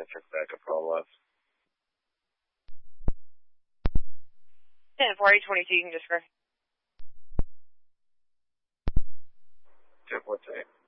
check back at Pro Left. 10-4-8-22, you can just go. 10-4-8.